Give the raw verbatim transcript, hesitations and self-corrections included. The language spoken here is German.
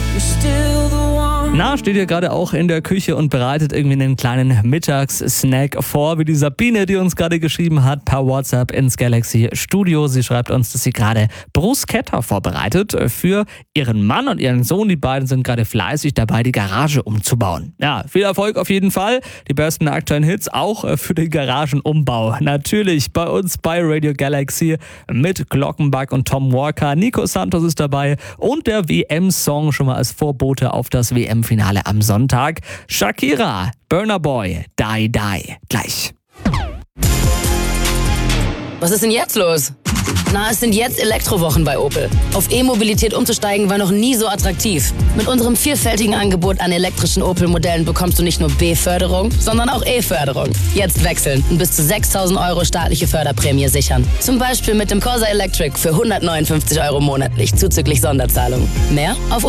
Na, steht ihr gerade auch in der Küche und bereitet irgendwie einen kleinen Mittagssnack vor, wie die Sabine, die uns gerade geschrieben hat, per WhatsApp ins Galaxy Studio. Sie schreibt uns, dass sie gerade Bruschetta vorbereitet für ihren Mann und ihren Sohn. Die beiden sind gerade fleißig dabei, die Garage umzubauen. Ja, viel Erfolg auf jeden Fall. Die besten aktuellen Hits auch für den Garagenumbau. Natürlich bei uns bei Radio Galaxy mit Glockenbach und Tom Walker. Nico Santos ist dabei und der W M-Song schon mal als Vorbote auf das W M-Finale am Sonntag. Shakira, Burna Boy, Die Die. Gleich. Was ist denn jetzt los? Na, es sind jetzt Elektrowochen bei Opel. Auf E-Mobilität umzusteigen war noch nie so attraktiv. Mit unserem vielfältigen Angebot an elektrischen Opel-Modellen bekommst du nicht nur B-Förderung, sondern auch E-Förderung. Jetzt wechseln und bis zu sechstausend Euro staatliche Förderprämie sichern. Zum Beispiel mit dem Corsa Electric für hundertneunundfünfzig Euro monatlich, zuzüglich Sonderzahlung. Mehr auf